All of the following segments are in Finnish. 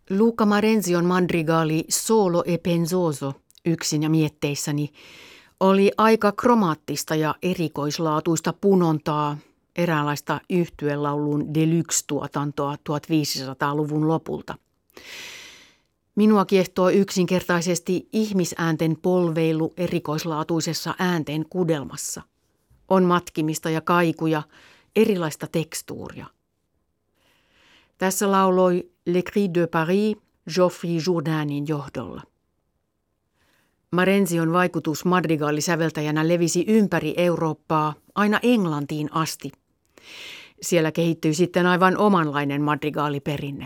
Luca Marenzion madrigaali Solo e pensoso, yksin ja mietteissäni, oli aika kromaattista ja erikoislaatuista punontaa, eräänlaista yhtye-laulun deluxe-tuotantoa 1500-luvun lopulta. Minua kiehtoo yksinkertaisesti ihmisäänten polveilu erikoislaatuisessa äänten kudelmassa. On matkimista ja kaikuja, erilaista tekstuuria. Tässä lauloi Le Cri de Paris Geoffrey Jourdainin johdolla. Marenzion vaikutus madrigaalisäveltäjänä levisi ympäri Eurooppaa aina Englantiin asti. Siellä kehittyi sitten aivan omanlainen madrigaaliperinne.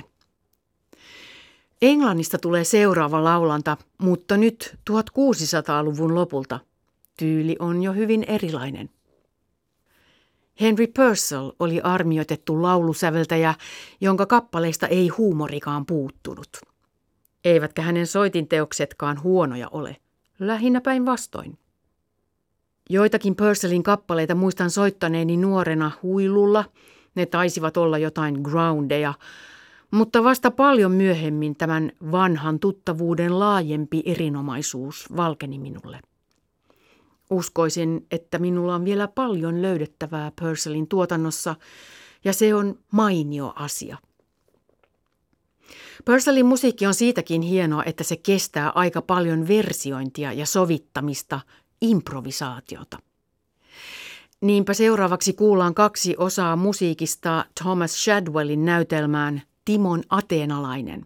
Englannista tulee seuraava laulanta, mutta nyt 1600-luvun lopulta. Tyyli on jo hyvin erilainen. Henry Purcell oli armioitettu laulusäveltäjä, jonka kappaleista ei huumorikaan puuttunut. Eivätkä hänen soitinteoksetkaan huonoja ole, lähinnä päinvastoin. Joitakin Purcellin kappaleita muistan soittaneeni nuorena huilulla, ne taisivat olla jotain groundeja, mutta vasta paljon myöhemmin tämän vanhan tuttavuuden laajempi erinomaisuus valkeni minulle. Uskoisin, että minulla on vielä paljon löydettävää Purcellin tuotannossa, ja se on mainio asia. Purcellin musiikki on siitäkin hienoa, että se kestää aika paljon versiointia ja sovittamista, improvisaatiota. Niinpä seuraavaksi kuullaan 2 osaa musiikista Thomas Shadwellin näytelmään Timon ateenalainen.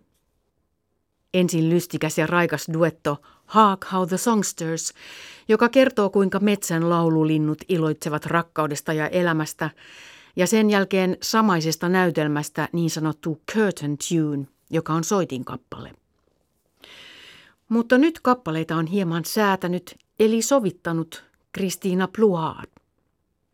Ensin lystikäs ja raikas duetto Hark How the Songsters, joka kertoo kuinka metsän laululinnut iloitsevat rakkaudesta ja elämästä, ja sen jälkeen samaisesta näytelmästä niin sanottu curtain tune, joka on soitinkappale. Mutta nyt kappaleita on hieman säätänyt eli sovittanut Christina Pluhar.